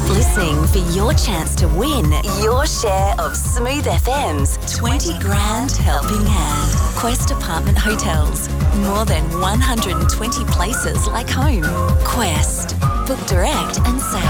listening for your chance to win your share of Smooth FM's 20 grand helping hand. Quest Apartment Hotels. More than 120 places like home. Quest. Book direct and save.